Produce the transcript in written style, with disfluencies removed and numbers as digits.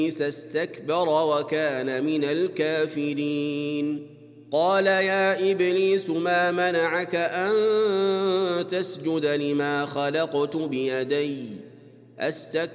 استكبر وكان من الكافرين قال يا إبليس ما منعك أن تسجد لما خلقت بيدي